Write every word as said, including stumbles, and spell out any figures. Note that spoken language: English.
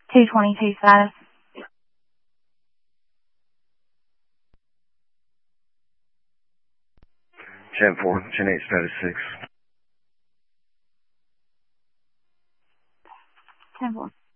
two twenty-two status. Gen four, Gen eight status six. ten four.